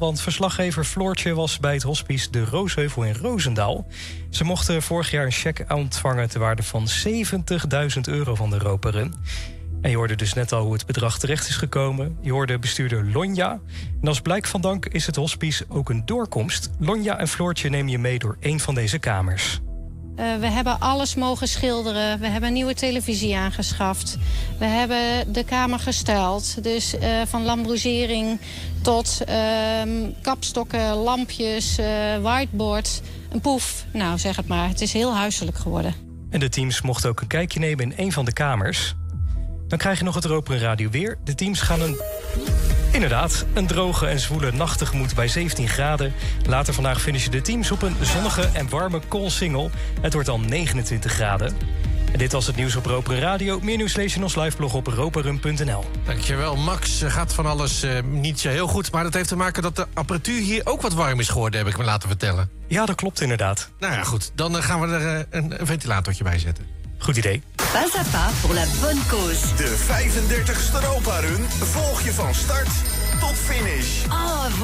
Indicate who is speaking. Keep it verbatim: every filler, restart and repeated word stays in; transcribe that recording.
Speaker 1: want verslaggever Floortje was bij het hospice De Roosheuvel in Roosendaal. Ze mochten vorig jaar een cheque ontvangen ter waarde van zeventigduizend euro van de Europa Run. En je hoorde dus net al hoe het bedrag terecht is gekomen. Je hoorde bestuurder Lonja. En als blijk van dank is het hospice ook een doorkomst. Lonja en Floortje nemen je mee door een van deze kamers.
Speaker 2: Uh, we hebben alles mogen schilderen. We hebben een nieuwe televisie aangeschaft. We hebben de kamer gestyled. Dus uh, van lambrosering tot uh, kapstokken, lampjes, uh, whiteboard, een poef. Nou, zeg het maar. Het is heel huiselijk geworden.
Speaker 1: En de teams mochten ook een kijkje nemen in een van de kamers. Dan krijg je nog het Europa Radio weer. De teams gaan een... Inderdaad, een droge en zwoele nacht tegemoet bij zeventien graden. Later vandaag finishen de teams op een zonnige en warme Koolsingel. Het wordt al negenentwintig graden. En dit was het nieuws op Europa Radio. Meer nieuws lees je in ons liveblog op europarun punt n l.
Speaker 3: Dankjewel, Max. Gaat van alles uh, niet zo heel goed. Maar dat heeft te maken dat de apparatuur hier ook wat warm is geworden, heb ik me laten vertellen.
Speaker 1: Ja, dat klopt inderdaad.
Speaker 3: Nou ja, goed. Dan uh, gaan we er uh, een, een ventilatortje bij zetten.
Speaker 1: Goed idee.
Speaker 4: Pas à pas pour la bonne cause.
Speaker 5: De vijfendertigste Europa Run volg je van start tot finish.
Speaker 4: Oh,